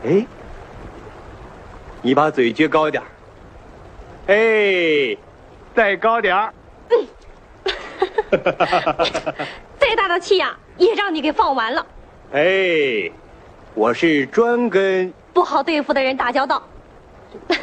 哎，你把嘴撅高点儿。哎，再高点儿。 再大的气呀，也让你给放完了。 哎，我是专跟不好对付的人打交道。